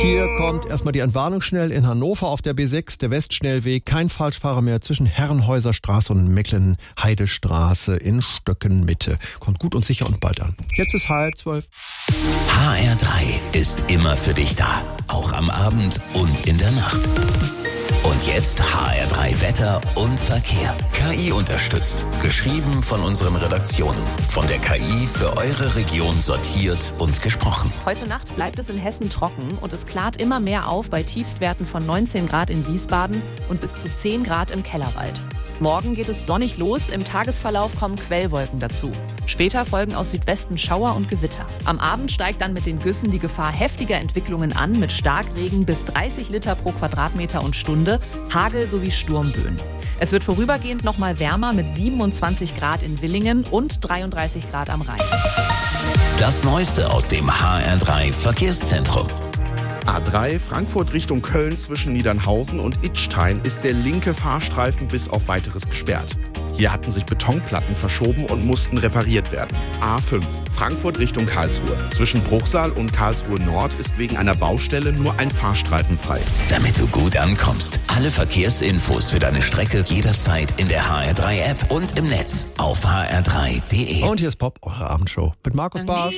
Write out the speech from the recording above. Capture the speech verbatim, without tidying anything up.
Hier kommt erstmal die Entwarnung schnell in Hannover auf der B sechs, der Westschnellweg. Kein Falschfahrer mehr zwischen Herrenhäuserstraße und Mecklenheidestraße in Stöckenmitte. Kommt gut und sicher und bald an. Jetzt ist halb zwölf. H R drei ist immer für dich da. Auch am Abend und in der Nacht. Und jetzt H R drei Wetter und Verkehr. K I unterstützt. Geschrieben von unseren Redaktionen. Von der K I für eure Region sortiert und gesprochen. Heute Nacht bleibt es in Hessen trocken und es klart immer mehr auf bei Tiefstwerten von neunzehn Grad in Wiesbaden und bis zu zehn Grad im Kellerwald. Morgen geht es sonnig los, im Tagesverlauf kommen Quellwolken dazu. Später folgen aus Südwesten Schauer und Gewitter. Am Abend steigt dann mit den Güssen die Gefahr heftiger Entwicklungen an, mit Starkregen bis dreißig Liter pro Quadratmeter und Stunde, Hagel sowie Sturmböen. Es wird vorübergehend noch mal wärmer mit siebenundzwanzig Grad in Willingen und dreiunddreißig Grad am Rhein. Das Neueste aus dem H R drei Verkehrszentrum. A drei Frankfurt Richtung Köln zwischen Niedernhausen und Idstein ist der linke Fahrstreifen bis auf Weiteres gesperrt. Hier hatten sich Betonplatten verschoben und mussten repariert werden. A fünf Frankfurt Richtung Karlsruhe. Zwischen Bruchsal und Karlsruhe Nord ist wegen einer Baustelle nur ein Fahrstreifen frei. Damit du gut ankommst. Alle Verkehrsinfos für deine Strecke jederzeit in der H R drei App und im Netz auf h r drei punkt d e. Und hier ist Pop, eure Abendshow mit Markus Barsch.